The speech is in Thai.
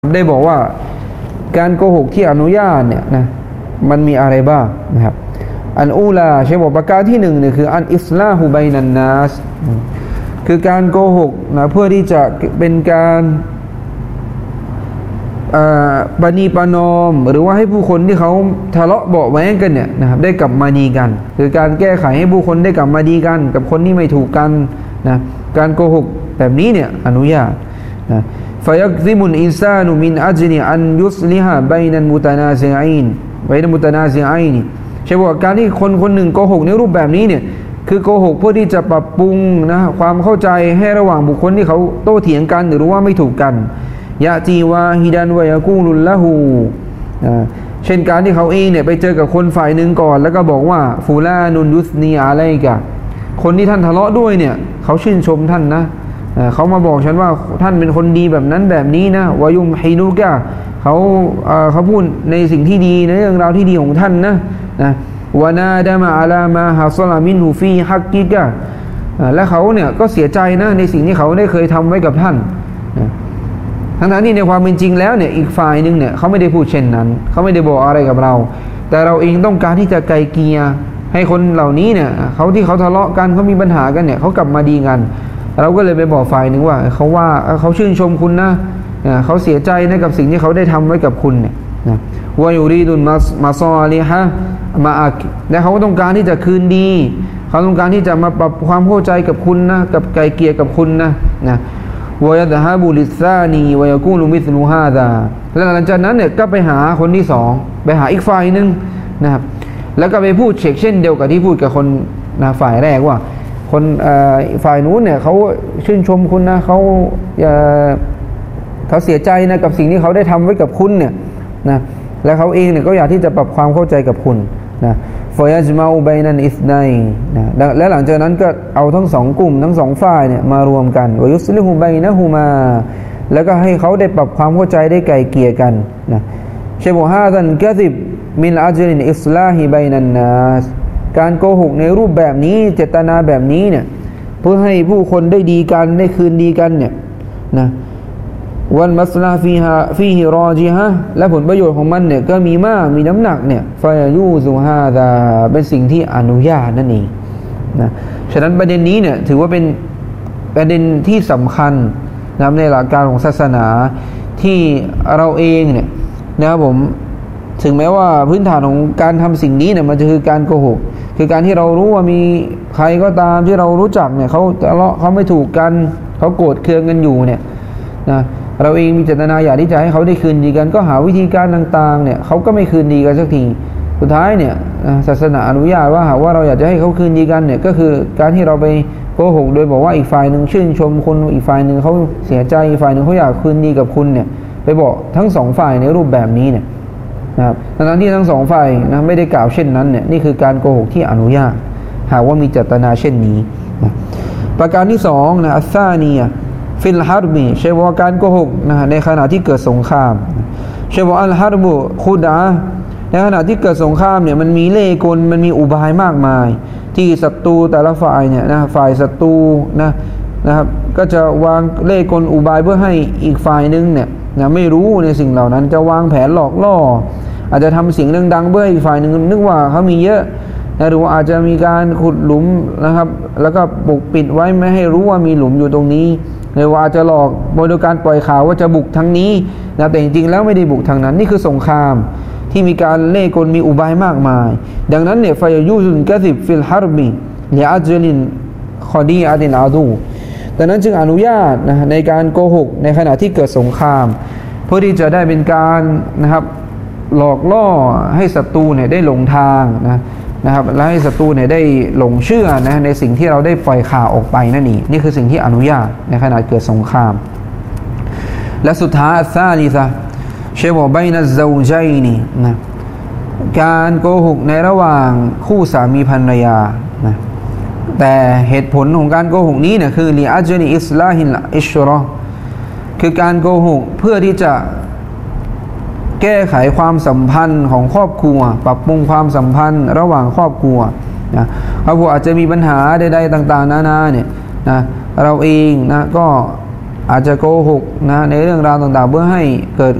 ได้บอกว่าการโกหกที่อนุญาตเนี่ยนะมันมีอะไรบ้างนะครับอันอูลาใช่บอกประการที่หนึ่งเนี่ยคืออันอิสลาฮุบัยนันนัสคือการโกหกนะเพื่อที่จะเป็นการปณีประนอมหรือว่าให้ผู้คนที่เขาทะเลาะเบาะแว้งกันเนี่ยนะครับได้กลับมาดีกันคือการแก้ไขให้ผู้คนได้กลับมาดีกันกับคนที่ไม่ถูกกันนะการโกหกแบบนี้เนี่ยอนุญาตนะفيكذب الإنسان من أجل أن يصلح بين المتنازعين بين المتنازعين ใช่ว่าการที่คนหนึ่งโกหกในรูปแบบนี้เนี่ยคือโกหกเพื่อที่จะปรับปรุงนะความเข้าใจให้ระหว่างบุคคลที่เขาโต้เถียงกันหรือว่าไม่ถูกกันยะจีวาฮิดันวะยะกูลุลละหูเช่นการที่เขาเองเนี่ยไปเจอกับคนฝ่ายหนึ่งก่อนแล้วก็บอกว่าฟูลานุนยุสนีอะลัยกะคนที่ท่านทะเลาะด้วยเนี่ยเขาชื่นชมท่านนะเขามาบอกฉันว่าท่านเป็นคนดีแบบนั้นแบบนี้นะวายุมฮินุกะเขาพูดในสิ่งที่ดีในเรื่องราวที่ดีของท่านนะวานาดะมาอะลามาฮะซอลามินฮูฟีฮักกิกะและเขาเนี่ยก็เสียใจนะในสิ่งที่เขาได้เคยทำไว้กับท่านทั้งที่ในความเป็นจริงแล้วเนี่ยอีกฝ่ายนึงเนี่ยเขาไม่ได้พูดเช่นนั้นเขาไม่ได้บอกอะไรกับเราแต่เราเองต้องการที่จะไกลเกลี่ยให้คนเหล่านี้เนี่ยเขาที่เขาทะเลาะกันเขามีปัญหากันเนี่ยเขากลับมาดีกันเราก็เลยไปบอกฝ่ายหนึ่งว่าเขาชื่นชมคุณนะเขาเสียใจนะกับสิ่งที่เขาได้ทำไว้กับคุณเนี่ยนะวายูรีดุนมาซอลิฮะมาอักและเขาต้องการที่จะคืนดีเขาต้องการที่จะมาปรับความเข้าใจกับคุณนะกับไกลเกลี่ยกับคุณนะวายดะฮะบุลิซานีวายกูลุมิสลูฮาดาแล้วหลังจากนั้นเนี่ยก็ไปหาคนที่สองไปหาอีกฝ่ายหนึ่งนะครับแล้วก็ไปพูดเช่นเดียวกับที่พูดกับคนฝ่ายแรกว่าคนฝ่ายนู้นเนี่ยเขาชื่นชมคุณนะเขาเสียใจนะกับสิ่งที่เขาได้ทำไว้กับคุณเนี่ยนะและเขาเองเนี่ยก็อยากที่จะปรับความเข้าใจกับคุณนะฟอยจมาอุบัยนันอิสไนนะและหลังจากนั้นก็เอาทั้งสองกลุ่มทั้งสองฝ่ายเนี่ยมารวมกันวยุสลิฮุบัยนะฮูมาแล้วก็ให้เขาได้ปรับความเข้าใจได้ไกลเกลี่ยกันนะเชบุฮาซันกะซิบมินอัจลินอิสลาฮิบัยนันนัสการโกหกในรูปแบบนี้เจตนาแบบนี้เนี่ยเพื่อให้ผู้คนได้ดีกันได้คืนดีกันเนี่ยนะวันมัสลาฟีฮิรอจิฮะและผลประโยชน์ของมันเนี่ยก็มีมากมีน้ำหนักเนี่ยฟายยูซุฮาดาเป็นสิ่งที่อนุญาตนั่นเองนะฉะนั้นประเด็นนี้เนี่ยถือว่าเป็นประเด็นที่สำคัญนะในหลักการของศาสนาที่เราเองเนี่ยนะครับผมถึงแม้ว่าพื้นฐานของการทำสิ่งนี้เนี่ยมันจะคือการโกหกคือการที่เรารู้ว่ามีใครก็ตามที่เรารู้จักเนี่ยเขาทะเลาะเขาไม่ถูกกันเขาโกรธเคืองกันอยู่เนี่ยนะเราเองมีเจตนาอยากที่จะให้เขาได้คืนดีกันก็หาวิธีการต่างๆเนี่ยเขาก็ไม่คืนดีกันสักทีสุดท้ายเนี่ยศาสนาอนุญาตว่าหากว่าเราอยากจะให้เขาคืนดีกันเนี่ยก็คือการที่เราไปโกหกโดยบอกว่าอีกฝ่ายหนึ่งชื่นชมคุณอีกฝ่ายหนึ่งเขาเสียใจอีกฝ่ายหนึ่งเขาอยากคืนดีกับคุณเนี่ยไปบอกทั้งสองฝ่ายในรูปแบบนี้เนี่ยนะครับทั้งที่ทั้งสองฝ่ายนะไม่ได้กล่าวเช่นนั้นเนี่ยนี่คือการโกหกที่อนุญาตหากว่ามีเจตนาเช่นนี้นะประการที่สองนะอัสซานีฟิลฮาร์บีใช่ว่าการโกหกนะในขณะที่เกิดสงครามใช่ว่าอัลฮาร์บุคุดะในขณะที่เกิดสงครามเนี่ยมันมีเล่ห์กลมันมีอุบายมากมายที่ศัตรูแต่ละฝ่ายเนี่ยนะฝ่ายศัตรูนะครับก็จะวางเล่ห์กลอุบายเพื่อให้อีกฝ่ายนึงเนี่ยนะไม่รู้ในสิ่งเหล่านั้นจะวางแผนหลอกล่ออาจจะทำเสียงดังๆเพื่อให้อีกฝ่ายนึงนึกว่าเขามีเยอะนะหรือว่าอาจจะมีการขุดหลุมนะครับแล้วก็ปกปิดไว้ไม่ให้รู้ว่ามีหลุมอยู่ตรงนี้หรือว่าอาจจะหลอกโดยการปล่อยข่าวว่าจะบุกทางนี้นะแต่จริงๆแล้วไม่ได้บุกทางนั้นนี่คือสงครามที่มีการเล่ห์กลมีอุบายมากมายดังนั้นเนี่ยฟายยูซุนกะซิบฟิลฮาร์บีลิอัจลินคอดีอาดินอาดูดังนั้นจึงอนุญาตนะในการโกหกในขณะที่เกิดสงครามเพื่อที่จะได้เป็นการนะครับหลอกล่อให้ศัตรูเนี่ยได้หลงทางนะครับและให้ศัตรูเนี่ยได้หลงเชื่อนะในสิ่งที่เราได้ปล่อยข่าวออกไปนั่นเองนี่คือสิ่งที่อนุญาตในขณะเกิดสงครามและสุดท้ายอัสซาลิซะเชวะบัยนัซซาวจัยนีนะการโกหกในระหว่างคู่สามีภรรยานะแต่เหตุผลของการโกหกนี้เนี่ยคือลิอัจลิอิสลาฮิลอิชเราะห์คือการโกหกเพื่อที่จะแก้ไขความสัมพันธ์ของครอบครัวปรับปรุงความสัมพันธ์ระหว่างครอบครัวนะครอบครัวอาจจะมีปัญหาใดๆต่างๆนานาเนี่ยนะเราเองนะก็อาจจะโกหกนะในเรื่องราวต่างๆเพื่อให้เกิด